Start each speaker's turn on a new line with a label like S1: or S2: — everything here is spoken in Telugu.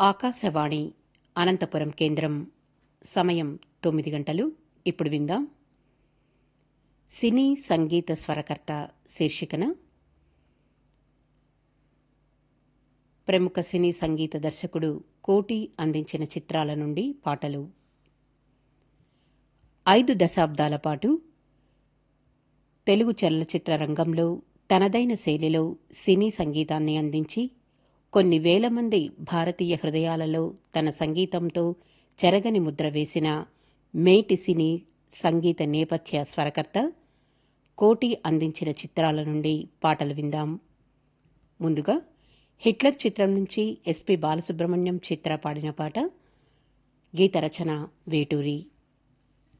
S1: ఆకాశవాణి అనంతపురం కేంద్రం. సమయం 9 గంటలు. ఇప్పుడు విందాం సినీ సంగీత స్వరకర్త శీర్షికన ప్రముఖ సినీ సంగీత దర్శకుడు కోటి అందించిన చిత్రాల నుండి పాటలు. 5 దశాబ్దాల పాటు తెలుగు చలనచిత్ర రంగంలో తనదైన శైలిలో సినీ సంగీతాన్ని అందించి కొన్ని వేల మంది భారతీయ హృదయాలలో తన సంగీతంతో చెరగని ముద్ర వేసిన మేటి సినీ సంగీత నేపథ్య స్వరకర్త కోటి అందించిన చిత్రాల నుండి పాటలు విందాం. ముందుగా హిట్లర్ చిత్రం నుంచి ఎస్పి బాలసుబ్రహ్మణ్యం చిత్ర పాడిన పాట. గీత రచన వేటూరి.